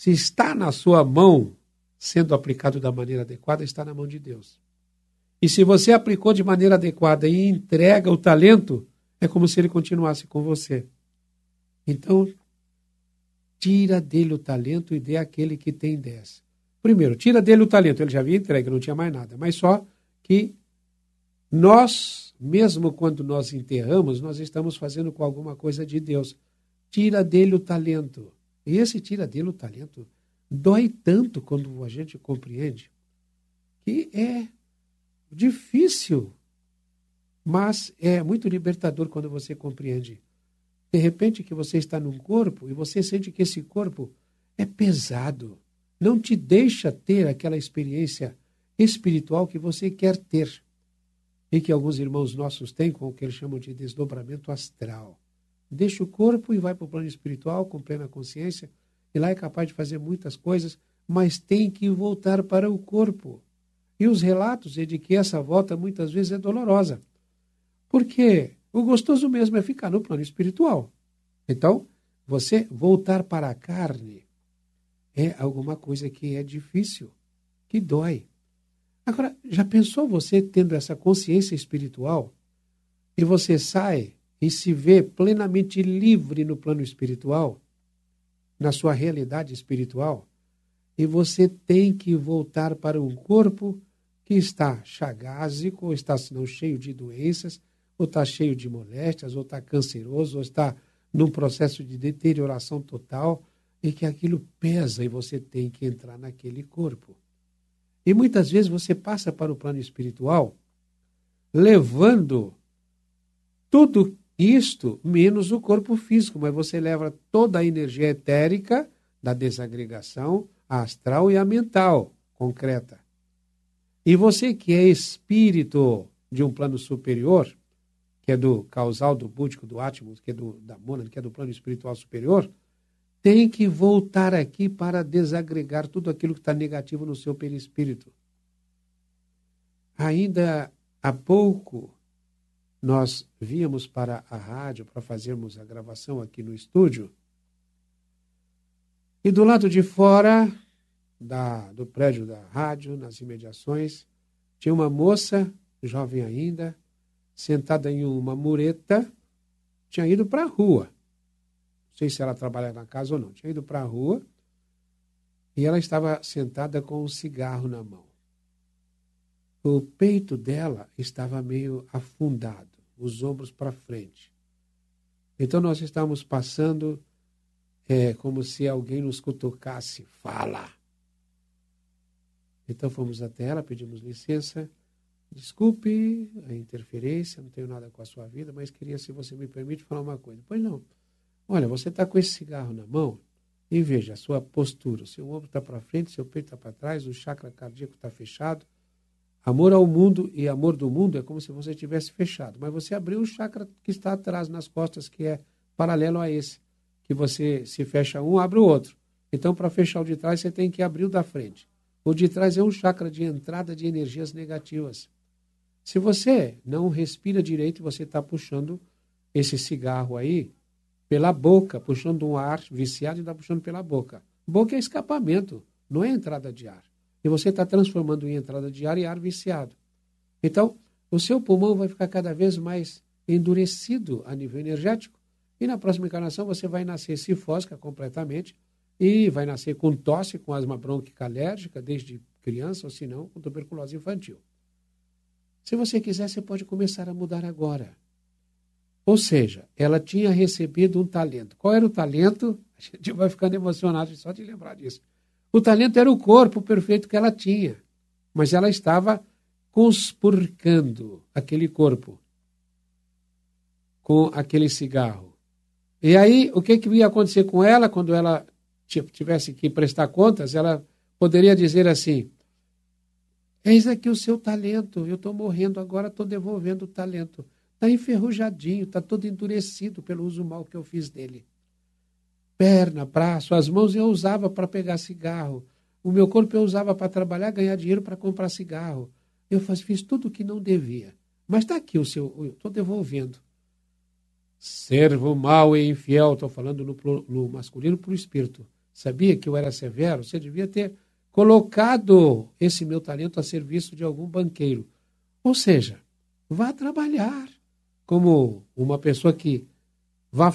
Se está na sua mão, sendo aplicado da maneira adequada, está na mão de Deus. E se você aplicou de maneira adequada e entrega o talento, é como se ele continuasse com você. Então, tira dele o talento e dê àquele que tem 10. Primeiro, tira dele o talento. Ele já havia entregue, não tinha mais nada. Mas só que nós, mesmo quando nós enterramos, nós estamos fazendo com alguma coisa de Deus. Tira dele o talento. E esse tira dele o talento dói tanto quando a gente compreende que é difícil, mas é muito libertador quando você compreende. De repente que você está num corpo e você sente que esse corpo é pesado, não te deixa ter aquela experiência espiritual que você quer ter e que alguns irmãos nossos têm com o que eles chamam de desdobramento astral. Deixa o corpo e vai para o plano espiritual com plena consciência e lá é capaz de fazer muitas coisas, mas tem que voltar para o corpo. E os relatos é de que essa volta muitas vezes é dolorosa, porque o gostoso mesmo é ficar no plano espiritual. Então, você voltar para a carne é alguma coisa que é difícil, que dói. Agora, já pensou você tendo essa consciência espiritual e você sai e se vê plenamente livre no plano espiritual, na sua realidade espiritual, e você tem que voltar para um corpo que está chagásico, ou está senão cheio de doenças, ou está cheio de moléstias, ou está canceroso, ou está num processo de deterioração total, e que aquilo pesa e você tem que entrar naquele corpo. E muitas vezes você passa para o plano espiritual levando tudo isto menos o corpo físico, mas você leva toda a energia etérica da desagregação, a astral e a mental, concreta. E você que é espírito de um plano superior, que é do causal, do búdico, do átmos, que é da mônada, que é do plano espiritual superior, tem que voltar aqui para desagregar tudo aquilo que está negativo no seu perispírito. Ainda há pouco, nós víamos para a rádio, para fazermos a gravação aqui no estúdio, e do lado de fora do prédio da rádio, nas imediações, tinha uma moça, jovem ainda, sentada em uma mureta, tinha ido para a rua. Não sei se ela trabalha na casa ou não. Tinha ido para a rua e ela estava sentada com um cigarro na mão. O peito dela estava meio afundado, os ombros para frente. Então nós estávamos passando como se alguém nos cutucasse. Fala! Então fomos até ela, pedimos licença. Desculpe a interferência, não tenho nada com a sua vida, mas queria, se você me permite, falar uma coisa. Pois não. Olha, você está com esse cigarro na mão e veja a sua postura. O seu ombro está para frente, seu peito está para trás, o chakra cardíaco está fechado. Amor ao mundo e amor do mundo é como se você tivesse fechado. Mas você abriu o chakra que está atrás, nas costas, que é paralelo a esse. Que você, se fecha um, abre o outro. Então, para fechar o de trás, você tem que abrir o da frente. O de trás é um chakra de entrada de energias negativas. Se você não respira direito, você está puxando esse cigarro aí pela boca, puxando um ar viciado e está puxando pela boca. Boca é escapamento, não é entrada de ar. E você está transformando em entrada de ar e ar viciado. Então, o seu pulmão vai ficar cada vez mais endurecido a nível energético e na próxima encarnação você vai nascer cifósica completamente e vai nascer com tosse, com asma brônquica alérgica desde criança ou se não, com tuberculose infantil. Se você quiser, você pode começar a mudar agora. Ou seja, ela tinha recebido um talento. Qual era o talento? A gente vai ficando emocionado só de lembrar disso. O talento era o corpo perfeito que ela tinha, mas ela estava conspurcando aquele corpo com aquele cigarro. E aí, o que ia acontecer com ela quando ela tivesse que prestar contas? Ela poderia dizer assim: eis aqui o seu talento, eu estou morrendo agora, estou devolvendo o talento. Está enferrujadinho, está todo endurecido pelo uso mal que eu fiz dele. Perna, braço, as mãos eu usava para pegar cigarro. O meu corpo eu usava para trabalhar, ganhar dinheiro para comprar cigarro. Eu fiz tudo o que não devia. Mas está aqui o seu, eu estou devolvendo. Servo mau e infiel, estou falando no masculino para o espírito. sabia que eu era severo, você devia ter colocado esse meu talento a serviço de algum banqueiro. Ou seja, vá trabalhar como uma pessoa que vá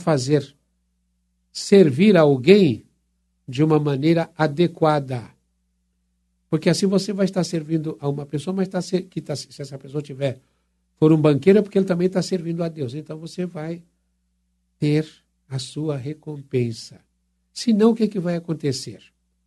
servir a alguém de uma maneira adequada. Porque assim você vai estar servindo a uma pessoa, mas se essa pessoa for um banqueiro, é porque ele também está servindo a Deus. Então você vai ter a sua recompensa. Senão, o que vai acontecer?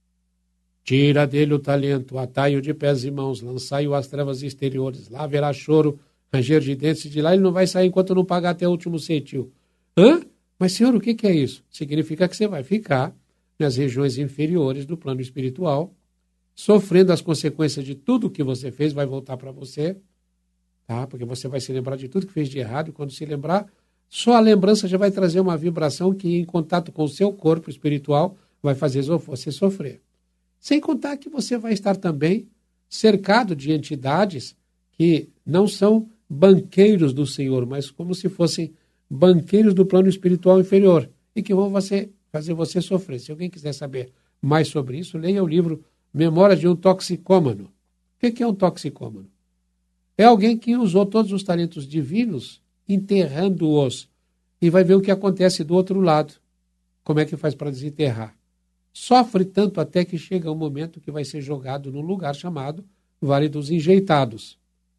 Tira dele o talento, atai-o de pés e mãos, lançai-o às trevas exteriores. Lá haverá choro, ranger de dentes, e de lá ele não vai sair enquanto não pagar até o último centil. Hã? Mas, senhor, o que é isso? Significa que você vai ficar nas regiões inferiores do plano espiritual, sofrendo as consequências de tudo que você fez, vai voltar para você, tá? Porque você vai se lembrar de tudo que fez de errado, e quando se lembrar, só a lembrança já vai trazer uma vibração que, em contato com o seu corpo espiritual, vai fazer você sofrer. Sem contar que você vai estar também cercado de entidades que não são banqueiros do Senhor, mas como se fossem banqueiros do plano espiritual inferior e que vão fazer você sofrer. Se alguém quiser saber mais sobre isso, leia o livro Memórias de um Toxicômano. O que é um toxicômano? É alguém que usou todos os talentos divinos enterrando-os e vai ver o que acontece do outro lado. Como é que faz para desenterrar? Sofre tanto até que chega um momento que vai ser jogado num lugar chamado Vale dos Enjeitados.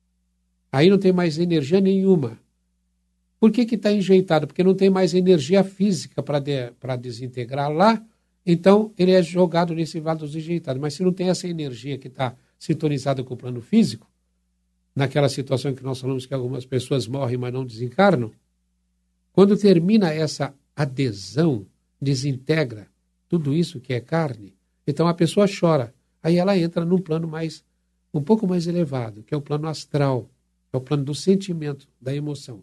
Aí não tem mais energia nenhuma. Por que está enjeitado? Porque não tem mais energia física para desintegrar lá, então ele é jogado nesse Vale dos Enjeitados. Mas se não tem essa energia que está sintonizada com o plano físico, naquela situação em que nós falamos que algumas pessoas morrem, mas não desencarnam, quando termina essa adesão, desintegra tudo isso que é carne, então a pessoa chora. Aí ela entra num plano um pouco mais elevado, que é o plano astral, que é o plano do sentimento, da emoção.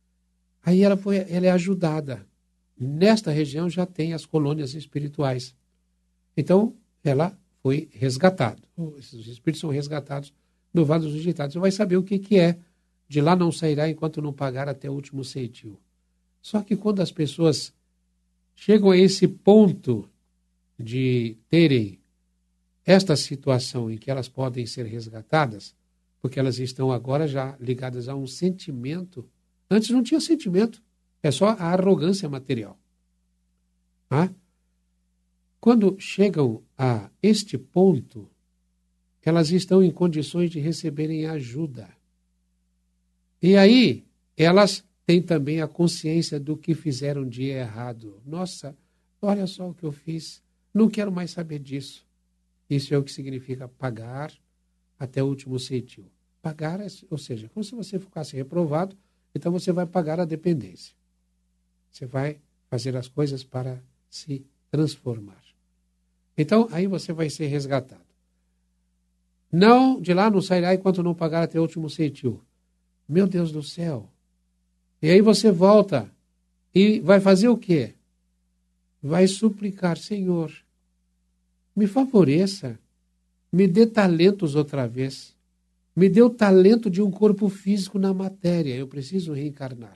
Aí ela é ajudada. Nesta região já tem as colônias espirituais. Então, ela foi resgatada. Esses espíritos são resgatados no Vale dos Enjeitados. Você vai saber o que é. De lá não sairá enquanto não pagar até o último centil. Só que quando as pessoas chegam a esse ponto de terem esta situação em que elas podem ser resgatadas, porque elas estão agora já ligadas a um sentimento. Antes não tinha sentimento, é só a arrogância material. Quando chegam a este ponto, elas estão em condições de receberem ajuda. E aí, elas têm também a consciência do que fizeram de errado. Nossa, olha só o que eu fiz. Não quero mais saber disso. Isso é o que significa pagar até o último centil. Pagar, ou seja, como se você ficasse reprovado, então você vai pagar a dependência. Você vai fazer as coisas para se transformar. Então, aí você vai ser resgatado. Não, de lá não sairá enquanto não pagar até o último centil. Meu Deus do céu. E aí você volta e vai fazer o quê? Vai suplicar, Senhor, me favoreça, me dê talentos outra vez. Me dê o talento de um corpo físico na matéria, eu preciso reencarnar.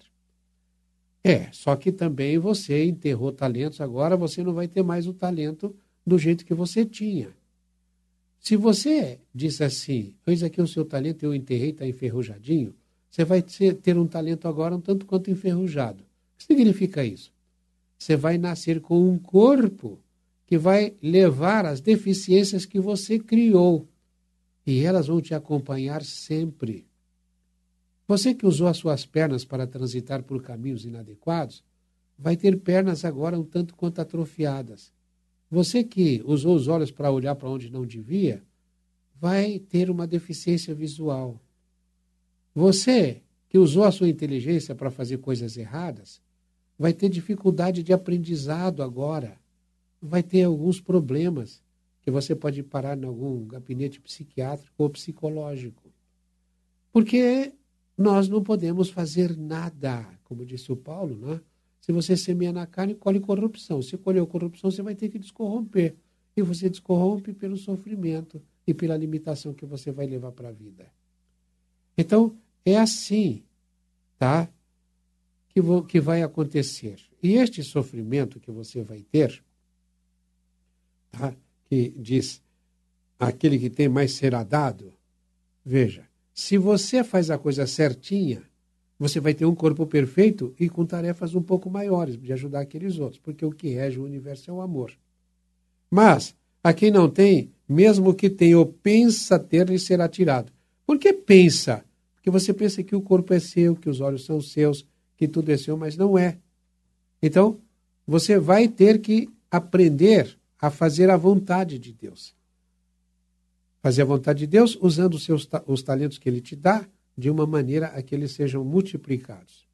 Só que também você enterrou talentos, agora você não vai ter mais o talento do jeito que você tinha. Se você disse assim, eis aqui o seu talento, eu enterrei, está enferrujadinho, você vai ter um talento agora um tanto quanto enferrujado. O que significa isso? Você vai nascer com um corpo que vai levar as deficiências que você criou. E elas vão te acompanhar sempre. Você que usou as suas pernas para transitar por caminhos inadequados, vai ter pernas agora um tanto quanto atrofiadas. Você que usou os olhos para olhar para onde não devia, vai ter uma deficiência visual. Você que usou a sua inteligência para fazer coisas erradas, vai ter dificuldade de aprendizado agora. Vai ter alguns problemas que você pode parar em algum gabinete psiquiátrico ou psicológico. Porque nós não podemos fazer nada, como disse o Paulo, né? Se você semeia na carne, colhe corrupção. Se colheu corrupção, você vai ter que descorromper. E você descorrompe pelo sofrimento e pela limitação que você vai levar para a vida. Então, é assim, tá? Que vai acontecer. E este sofrimento que você vai ter tá? Que diz, aquele que tem mais será dado. Veja, se você faz a coisa certinha, você vai ter um corpo perfeito e com tarefas um pouco maiores de ajudar aqueles outros, porque o que rege o universo é o amor. Mas, a quem não tem, mesmo que tenha ou pensa ter, lhe será tirado. Por que pensa? Porque você pensa que o corpo é seu, que os olhos são seus, que tudo é seu, mas não é. Então, você vai ter que aprender a fazer a vontade de Deus. Fazer a vontade de Deus usando os talentos que Ele te dá, de uma maneira a que eles sejam multiplicados.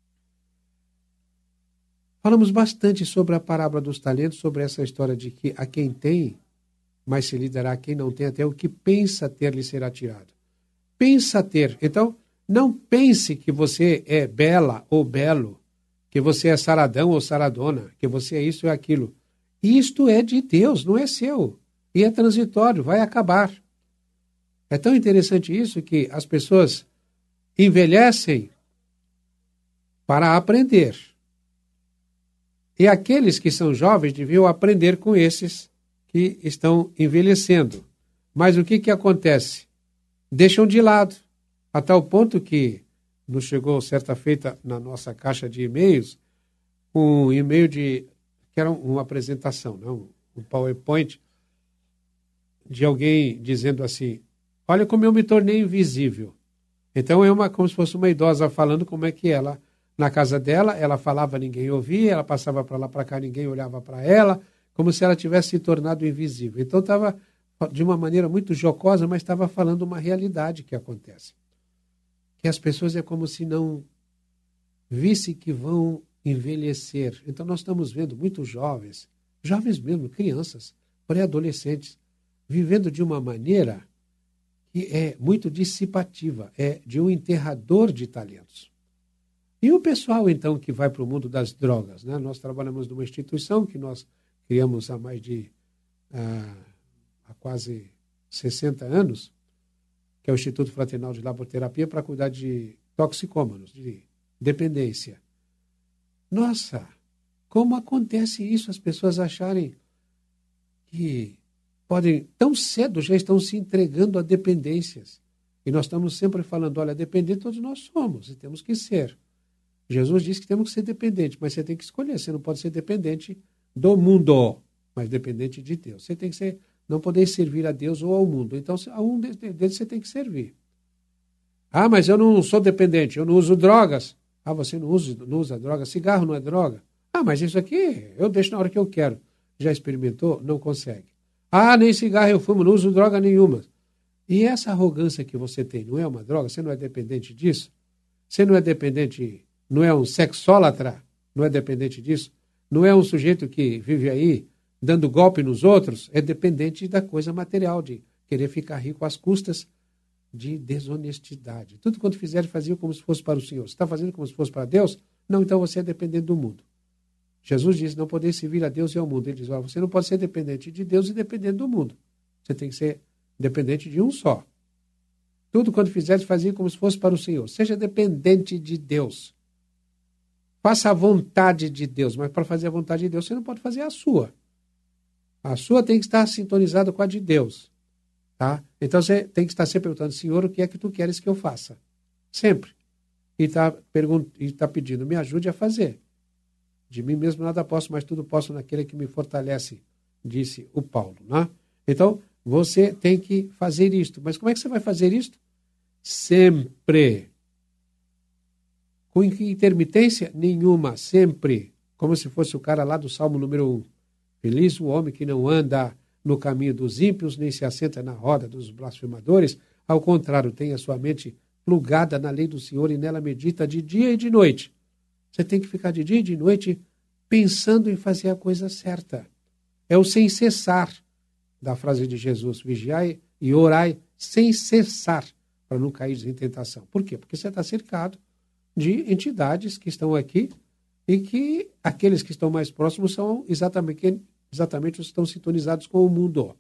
Falamos bastante sobre a parábola dos talentos, sobre essa história de que a quem tem, mais se lhe dará, a quem não tem, até o que pensa ter lhe será tirado. Pensa ter. Então, não pense que você é bela ou belo, que você é saradão ou saradona, que você é isso ou aquilo. Isto é de Deus, não é seu. E é transitório, vai acabar. É tão interessante isso que as pessoas envelhecem para aprender. E aqueles que são jovens deviam aprender com esses que estão envelhecendo. Mas o que acontece? Deixam de lado, a tal ponto que nos chegou certa feita na nossa caixa de e-mails um e-mail que era uma apresentação, não? Um PowerPoint de alguém dizendo assim, olha como eu me tornei invisível. Então é como se fosse uma idosa falando como é que ela, na casa dela, ela falava, ninguém ouvia, ela passava para lá para cá, ninguém olhava para ela, como se ela tivesse se tornado invisível. Então estava de uma maneira muito jocosa, mas estava falando uma realidade que acontece. Que as pessoas é como se não vissem que vão envelhecer. Então nós estamos vendo muitos jovens mesmo, crianças, pré-adolescentes, vivendo de uma maneira que é muito dissipativa, é de um enterrador de talentos. E o pessoal, então, que vai para o mundo das drogas, né? Nós trabalhamos numa instituição que nós criamos há quase 60 anos, que é o Instituto Fraternal de Laboterapia, para cuidar de toxicômanos, de dependência. Nossa, como acontece isso? As pessoas acharem que podem, tão cedo, já estão se entregando a dependências. E nós estamos sempre falando, olha, dependente todos nós somos, e temos que ser. Jesus disse que temos que ser dependentes, mas você tem que escolher, você não pode ser dependente do mundo, mas dependente de Deus. Você tem que não poder servir a Deus ou ao mundo. Então, a um deles você tem que servir. Ah, mas eu não sou dependente, eu não uso drogas. Ah, você não usa droga, cigarro não é droga. Ah, mas isso aqui eu deixo na hora que eu quero. Já experimentou? Não consegue. Ah, nem cigarro eu fumo, não uso droga nenhuma. E essa arrogância que você tem, não é uma droga? Você não é dependente disso? Você não é dependente, não é um sexólatra? Não é dependente disso? Não é um sujeito que vive aí dando golpe nos outros? É dependente da coisa material, de querer ficar rico às custas de desonestidade. Tudo quanto fizer, fazia como se fosse para o Senhor. Você está fazendo como se fosse para Deus? Não, então você é dependente do mundo. Jesus diz, não poder servir a Deus e ao mundo. Ele diz, você não pode ser dependente de Deus e dependente do mundo. Você tem que ser dependente de um só. Tudo quanto fizeres, fazia como se fosse para o Senhor. Seja dependente de Deus. Faça a vontade de Deus, mas para fazer a vontade de Deus, você não pode fazer a sua. A sua tem que estar sintonizada com a de Deus. Tá? Então você tem que estar sempre perguntando, Senhor, o que é que tu queres que eu faça? Sempre. E está pedindo, me ajude a fazer. De mim mesmo nada posso, mas tudo posso naquele que me fortalece, disse o Paulo. Né? Então, você tem que fazer isto. Mas como é que você vai fazer isto? Sempre. Com intermitência nenhuma, sempre. Como se fosse o cara lá do Salmo número 1. Feliz o homem que não anda no caminho dos ímpios, nem se assenta na roda dos blasfemadores. Ao contrário, tem a sua mente plugada na lei do Senhor e nela medita de dia e de noite. Você tem que ficar de dia e de noite pensando em fazer a coisa certa. É o sem cessar da frase de Jesus, vigiai e orai sem cessar, para não cair em tentação. Por quê? Porque você está cercado de entidades que estão aqui e que aqueles que estão mais próximos são exatamente os que estão sintonizados com o mundo.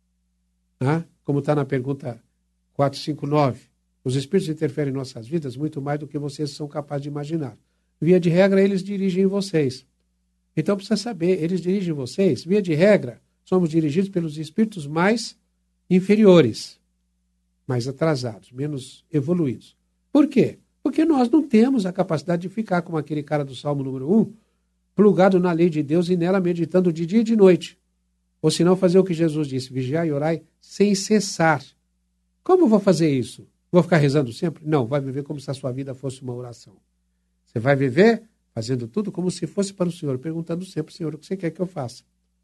Como está na pergunta 459. Os espíritos interferem em nossas vidas muito mais do que vocês são capazes de imaginar. Via de regra, eles dirigem vocês. Então precisa saber, eles dirigem vocês, via de regra, somos dirigidos pelos espíritos mais inferiores, mais atrasados, menos evoluídos. Por quê? Porque nós não temos a capacidade de ficar como aquele cara do Salmo número 1, plugado na lei de Deus e nela meditando de dia e de noite. Ou se não, fazer o que Jesus disse, vigiai e orai sem cessar. Como eu vou fazer isso? Vou ficar rezando sempre? Não, vai viver como se a sua vida fosse uma oração. Você vai viver fazendo tudo como se fosse para o Senhor, perguntando sempre, Senhor, o que você quer que eu faça?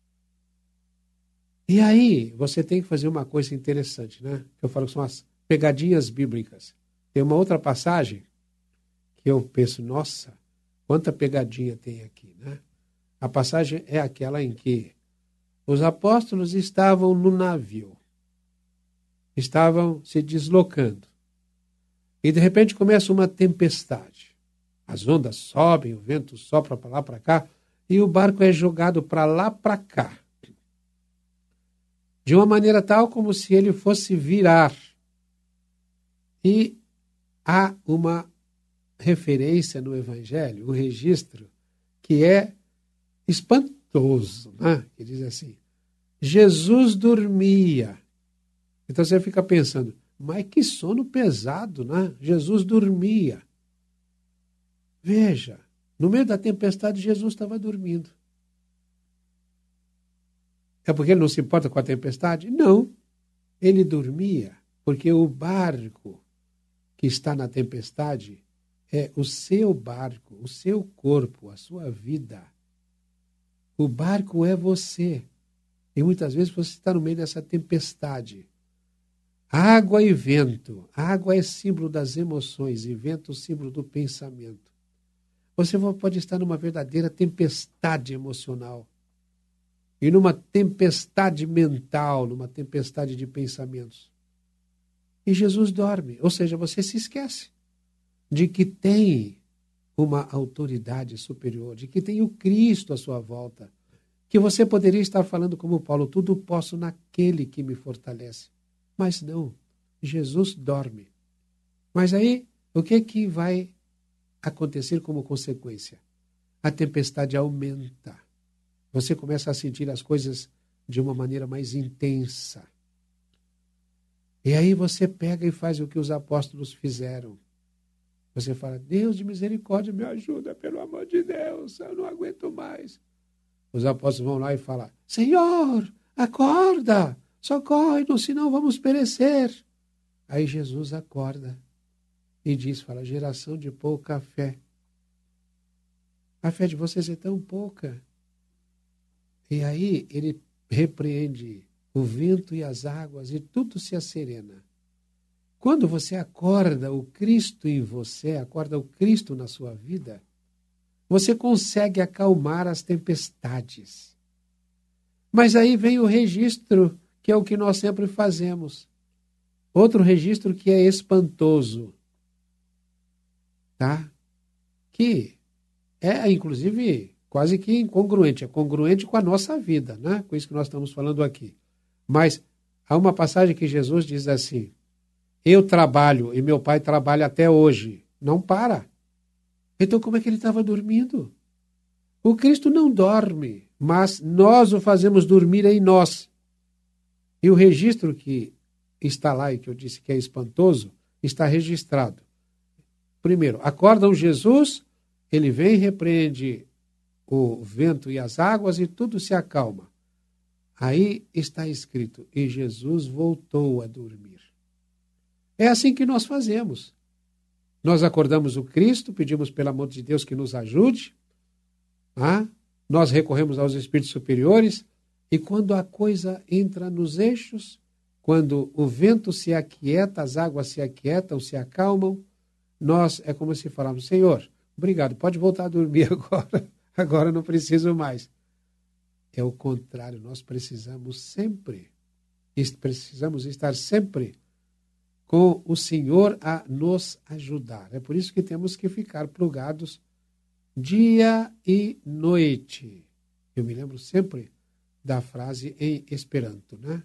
E aí, você tem que fazer uma coisa interessante, né? Que eu falo que são as pegadinhas bíblicas. Tem uma outra passagem que eu penso, nossa, quanta pegadinha tem aqui, né? A passagem é aquela em que os apóstolos estavam no navio, estavam se deslocando. E de repente começa uma tempestade. As ondas sobem, o vento sopra para lá, para cá, e o barco é jogado para lá, para cá. De uma maneira tal como se ele fosse virar. E há uma referência no Evangelho, um registro, que é espantoso, né? Que diz assim, Jesus dormia. Então você fica pensando, mas que sono pesado, né? Jesus dormia. Veja, no meio da tempestade, Jesus estava dormindo. É porque ele não se importa com a tempestade? Não. Ele dormia porque o barco que está na tempestade é o seu barco, o seu corpo, a sua vida. O barco é você. E muitas vezes você está no meio dessa tempestade. Água e vento. Água é símbolo das emoções e vento símbolo do pensamento. Você pode estar numa verdadeira tempestade emocional. E numa tempestade mental, numa tempestade de pensamentos. E Jesus dorme. Ou seja, você se esquece de que tem uma autoridade superior, de que tem o Cristo à sua volta, que você poderia estar falando como Paulo, tudo posso naquele que me fortalece. Mas não, Jesus dorme. Mas aí, o que vai acontecer como consequência? A tempestade aumenta. Você começa a sentir as coisas de uma maneira mais intensa. E aí você pega e faz o que os apóstolos fizeram. Você fala, Deus de misericórdia, me ajuda, pelo amor de Deus, eu não aguento mais. Os apóstolos vão lá e falam, Senhor, acorda, socorre-nos, senão vamos perecer. Aí Jesus acorda e diz, fala, geração de pouca fé. A fé de vocês é tão pouca. E aí ele repreende o vento e as águas e tudo se acerena. Quando você acorda o Cristo em você, acorda o Cristo na sua vida, você consegue acalmar as tempestades. Mas aí vem o registro, que é o que nós sempre fazemos. Outro registro que é espantoso, tá? Que é, inclusive, quase que incongruente. É congruente com a nossa vida, né? Com isso que nós estamos falando aqui. Mas há uma passagem que Jesus diz assim, eu trabalho e meu pai trabalha até hoje. Não para. Então como é que ele estava dormindo? O Cristo não dorme, mas nós o fazemos dormir em nós. E o registro que está lá e que eu disse que é espantoso, está registrado. Primeiro, acordam Jesus, ele vem, repreende o vento e as águas e tudo se acalma. Aí está escrito, e Jesus voltou a dormir. É assim que nós fazemos. Nós acordamos o Cristo, pedimos pelo amor de Deus que nos ajude, nós recorremos aos espíritos superiores, e quando a coisa entra nos eixos, quando o vento se aquieta, as águas se aquietam, se acalmam, nós é como se falamos, Senhor, obrigado, pode voltar a dormir agora não preciso mais. É o contrário, nós precisamos estar sempre com o Senhor a nos ajudar. É por isso que temos que ficar plugados dia e noite. Eu me lembro sempre da frase em Esperanto, né?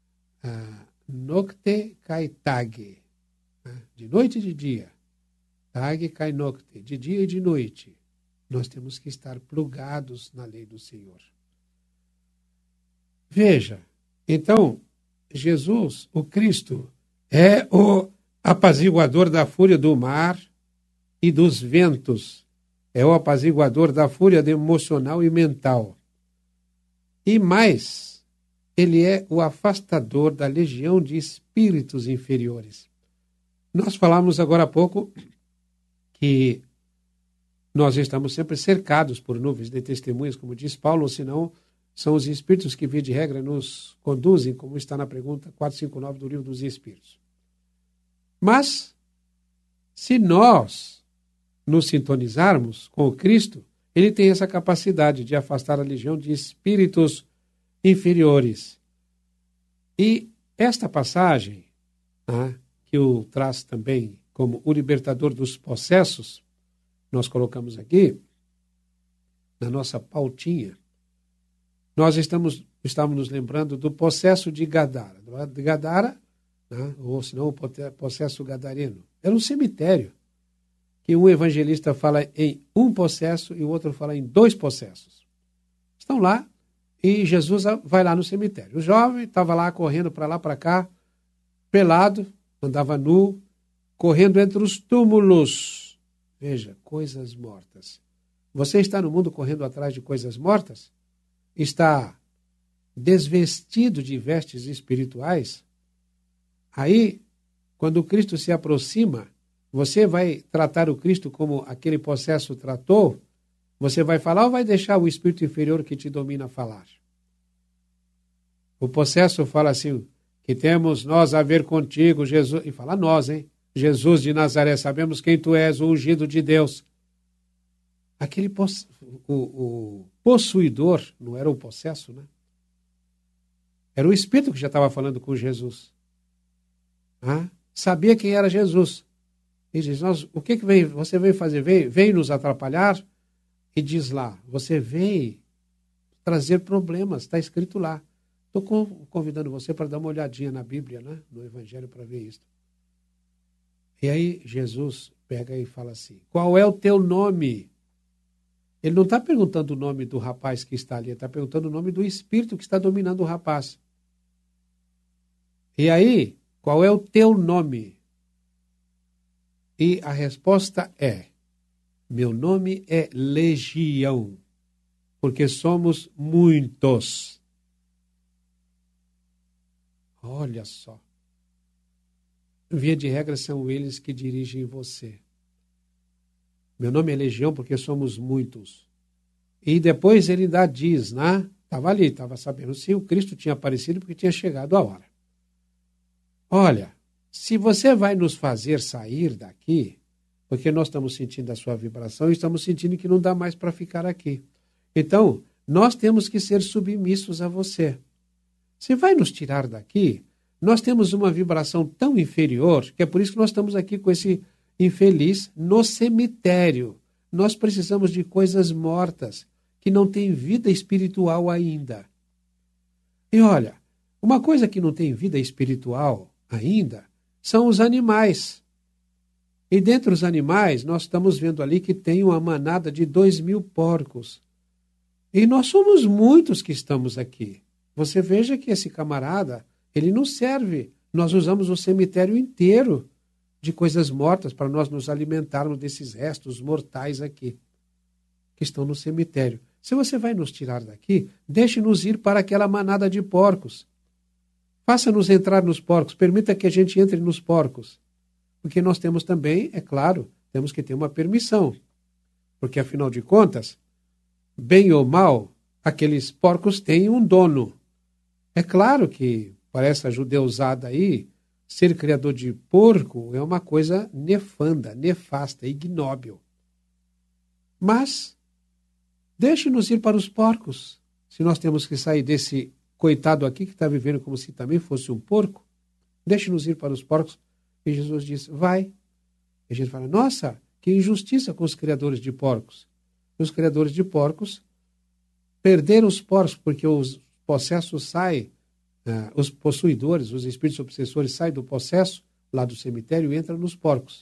Nocte kai tage, de noite e de dia. Tage kai nocte, de dia e de noite. Nós temos que estar plugados na lei do Senhor. Veja, então, Jesus, o Cristo, é o apaziguador da fúria do mar e dos ventos. É o apaziguador da fúria emocional e mental. E mais, ele é o afastador da legião de espíritos inferiores. Nós falamos agora há pouco que nós estamos sempre cercados por nuvens de testemunhas, como diz Paulo, ou senão são os espíritos que, via de regra, nos conduzem, como está na pergunta 459 do Livro dos Espíritos. Mas, se nós nos sintonizarmos com o Cristo, ele tem essa capacidade de afastar a legião de espíritos inferiores. E esta passagem, que o traz também como o libertador dos possessos, nós colocamos aqui, na nossa pautinha, nós estamos nos lembrando do possesso de Gadara. De Gadara, ou senão o possesso gadareno. Era um cemitério, que um evangelista fala em um possesso e o outro fala em 2 possessos. Estão lá e Jesus vai lá no cemitério. O jovem estava lá correndo para lá, para cá, pelado, andava nu, correndo entre os túmulos. Veja, coisas mortas. Você está no mundo correndo atrás de coisas mortas? Está desvestido de vestes espirituais? Aí, quando o Cristo se aproxima, você vai tratar o Cristo como aquele possesso tratou? Você vai falar ou vai deixar o espírito inferior que te domina falar? O possesso fala assim, que temos nós a ver contigo, Jesus, e fala nós, hein? Jesus de Nazaré, sabemos quem tu és, o ungido de Deus. Aquele o possuidor, não era o possesso, né? Era o espírito que já estava falando com Jesus. Sabia quem era Jesus. E diz, o que você veio fazer? Veio nos atrapalhar? E diz lá, você veio trazer problemas, está escrito lá. Estou convidando você para dar uma olhadinha na Bíblia, né? No Evangelho, para ver isso. E aí Jesus pega e fala assim, qual é o teu nome? Ele não está perguntando o nome do rapaz que está ali, ele está perguntando o nome do espírito que está dominando o rapaz. E aí, qual é o teu nome? E a resposta é, meu nome é Legião, porque somos muitos. Olha só. Via de regra são eles que dirigem você. Meu nome é Legião porque somos muitos. E depois ele ainda diz, né? Estava ali, estava sabendo se o Cristo tinha aparecido porque tinha chegado a hora. Olha, se você vai nos fazer sair daqui, porque nós estamos sentindo a sua vibração e estamos sentindo que não dá mais para ficar aqui. Então, nós temos que ser submissos a você. Se vai nos tirar daqui, nós temos uma vibração tão inferior, que é por isso que nós estamos aqui com esse infeliz no cemitério. Nós precisamos de coisas mortas, que não têm vida espiritual ainda. E olha, uma coisa que não tem vida espiritual ainda são os animais. E dentre os animais, nós estamos vendo ali que tem uma manada de 2.000 porcos. E nós somos muitos que estamos aqui. Você veja que esse camarada, ele não serve. Nós usamos o cemitério inteiro de coisas mortas para nós nos alimentarmos desses restos mortais aqui, que estão no cemitério. Se você vai nos tirar daqui, deixe-nos ir para aquela manada de porcos. Faça-nos entrar nos porcos, permita que a gente entre nos porcos. Porque nós temos também, é claro, temos que ter uma permissão. Porque, afinal de contas, bem ou mal, aqueles porcos têm um dono. É claro que, para essa judeusada aí, ser criador de porco é uma coisa nefanda, nefasta, ignóbil. Mas, deixe-nos ir para os porcos. Se nós temos que sair desse coitado aqui que está vivendo como se também fosse um porco, deixe-nos ir para os porcos. E Jesus diz, vai. E a gente fala, nossa, que injustiça com os criadores de porcos. Os criadores de porcos perderam os porcos porque os possessos saem, os possuidores, os espíritos obsessores saem do possesso, lá do cemitério, e entram nos porcos.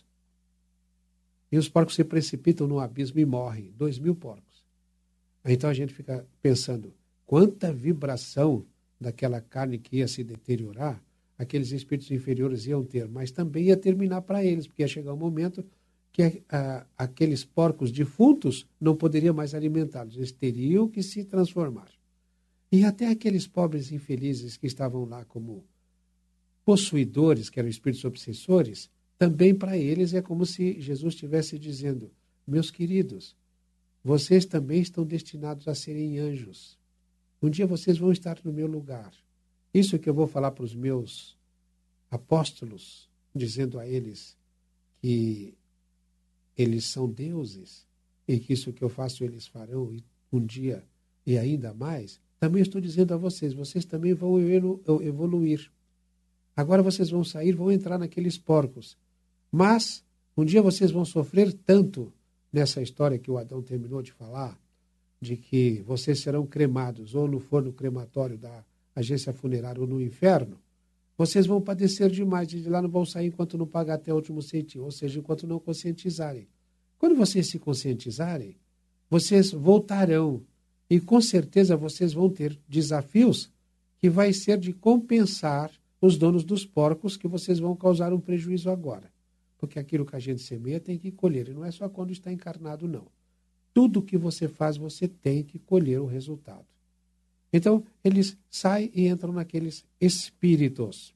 E os porcos se precipitam no abismo e morrem. 2.000 porcos. Então a gente fica pensando, quanta vibração daquela carne que ia se deteriorar, aqueles espíritos inferiores iam ter, mas também ia terminar para eles, porque ia chegar um momento que aqueles porcos defuntos não poderiam mais alimentá-los, eles teriam que se transformar. E até aqueles pobres infelizes que estavam lá como possuidores, que eram espíritos obsessores, também para eles é como se Jesus estivesse dizendo: meus queridos, vocês também estão destinados a serem anjos. Um dia vocês vão estar no meu lugar. Isso que eu vou falar para os meus apóstolos, dizendo a eles que eles são deuses e que isso que eu faço eles farão um dia e ainda mais, também estou dizendo a vocês, vocês também vão evoluir. Agora vocês vão sair, vão entrar naqueles porcos. Mas um dia vocês vão sofrer tanto nessa história que o Adão terminou de falar, de que vocês serão cremados ou no forno crematório da agência funerária ou no inferno, vocês vão padecer demais e de lá não vão sair enquanto não pagar até o último centavo, ou seja, enquanto não conscientizarem. Quando vocês se conscientizarem, vocês voltarão e com certeza vocês vão ter desafios que vai ser de compensar os donos dos porcos que vocês vão causar um prejuízo agora. Porque aquilo que a gente semeia tem que colher, e não é só quando está encarnado, não. Tudo que você faz, você tem que colher o resultado. Então, eles saem e entram naqueles espíritos.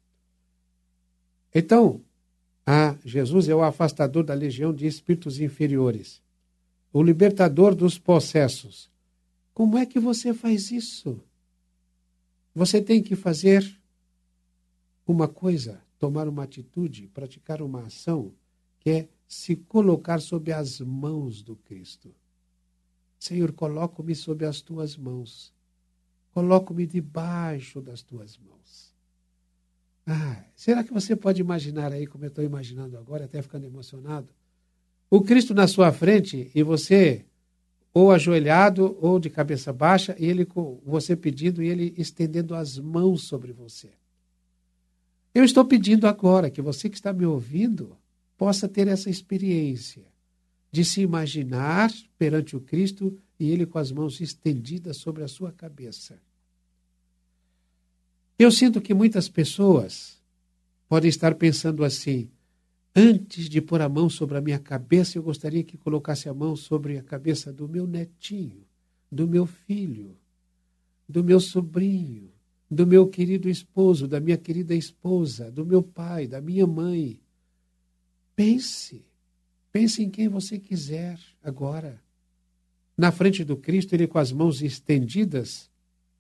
Então, Jesus é o afastador da legião de espíritos inferiores, o libertador dos possessos. Como é que você faz isso? Você tem que fazer uma coisa, tomar uma atitude, praticar uma ação, que é se colocar sob as mãos do Cristo. Senhor, coloco-me sob as tuas mãos. Coloco-me debaixo das tuas mãos. Será que você pode imaginar aí, como eu estou imaginando agora, até ficando emocionado, o Cristo na sua frente e você ou ajoelhado ou de cabeça baixa, e ele com você pedindo e ele estendendo as mãos sobre você. Eu estou pedindo agora que você que está me ouvindo possa ter essa experiência de se imaginar perante o Cristo e ele com as mãos estendidas sobre a sua cabeça. Eu sinto que muitas pessoas podem estar pensando assim: antes de pôr a mão sobre a minha cabeça, eu gostaria que colocasse a mão sobre a cabeça do meu netinho, do meu filho, do meu sobrinho, do meu querido esposo, da minha querida esposa, do meu pai, da minha mãe. Pense em quem você quiser agora. Na frente do Cristo, ele com as mãos estendidas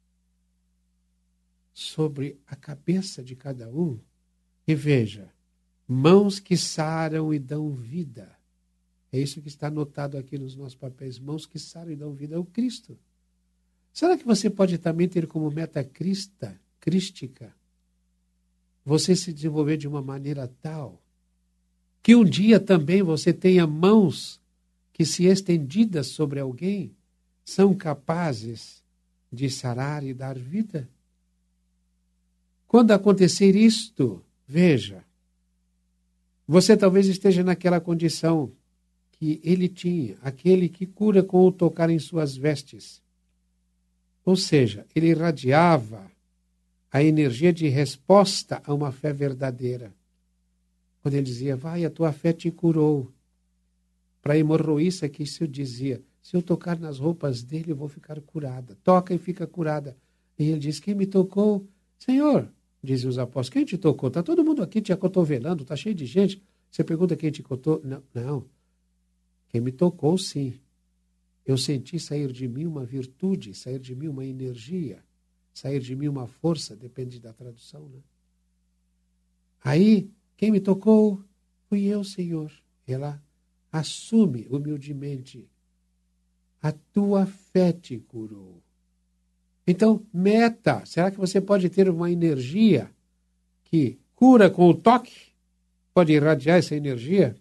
sobre a cabeça de cada um. E veja, mãos que saram e dão vida. É isso que está anotado aqui nos nossos papéis. Mãos que saram e dão vida ao Cristo. Será que você pode também ter como meta crística você se desenvolver de uma maneira tal que um dia também você tenha mãos que, se estendidas sobre alguém, são capazes de sarar e dar vida? Quando acontecer isto, veja, você talvez esteja naquela condição que ele tinha, aquele que cura com o tocar em suas vestes. Ou seja, ele irradiava a energia de resposta a uma fé verdadeira. Quando ele dizia, vai, a tua fé te curou. Para a hemorroíça que isso dizia, se eu tocar nas roupas dele, eu vou ficar curada. Toca e fica curada. E ele diz, quem me tocou? Senhor, dizem os apóstolos, quem te tocou? Está todo mundo aqui te acotovelando, está cheio de gente. Você pergunta quem te tocou? Não. Quem me tocou, sim. Eu senti sair de mim uma virtude, sair de mim uma energia, sair de mim uma força, depende da tradução, né? Aí, quem me tocou? Fui eu, Senhor. Ela assume humildemente. A tua fé te curou. Então, meta. Será que você pode ter uma energia que cura com o toque? Pode irradiar essa energia?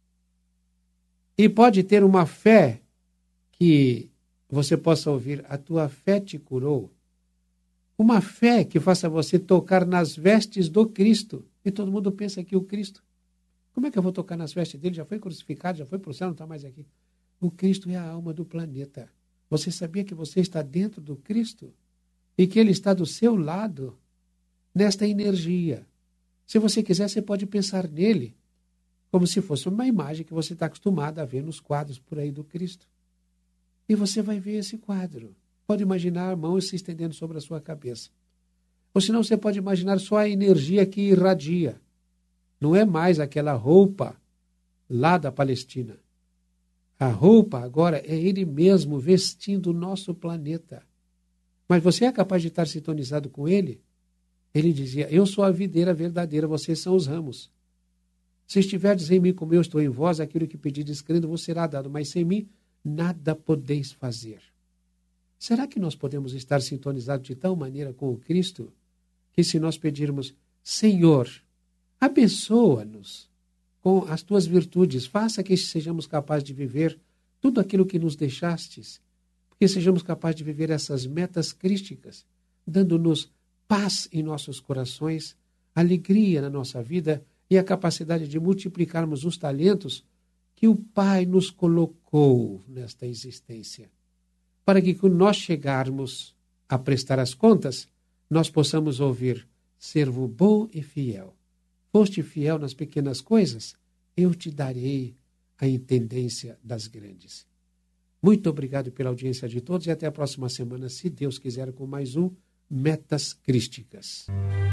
E pode ter uma fé que você possa ouvir, a tua fé te curou. Uma fé que faça você tocar nas vestes do Cristo. E todo mundo pensa que o Cristo, como é que eu vou tocar nas vestes dele? Já foi crucificado, já foi para o céu, não está mais aqui. O Cristo é a alma do planeta. Você sabia que você está dentro do Cristo? e que Ele está do seu lado nesta energia. Se você quiser, você pode pensar nele como se fosse uma imagem que você está acostumado a ver nos quadros por aí do Cristo. E você vai ver esse quadro. Pode imaginar mãos se estendendo sobre a sua cabeça. Ou senão você pode imaginar só a energia que irradia. Não é mais aquela roupa lá da Palestina. A roupa agora é Ele mesmo vestindo o nosso planeta. Mas você é capaz de estar sintonizado com Ele? Ele dizia, eu sou a videira verdadeira, vocês são os ramos. Se estiverdes em mim como eu estou em vós, aquilo que pedides crendo vos será dado, mas sem mim nada podeis fazer. Será que nós podemos estar sintonizados de tal maneira com o Cristo, que se nós pedirmos, Senhor, abençoa-nos com as tuas virtudes, faça que sejamos capazes de viver tudo aquilo que nos deixastes, que sejamos capazes de viver essas metas crísticas, dando-nos paz em nossos corações, alegria na nossa vida e a capacidade de multiplicarmos os talentos que o Pai nos colocou nesta existência. Para que quando nós chegarmos a prestar as contas, nós possamos ouvir, servo bom e fiel. Foste fiel nas pequenas coisas, eu te darei a intendência das grandes. Muito obrigado pela audiência de todos e até a próxima semana, se Deus quiser, com mais um Metas Crísticas.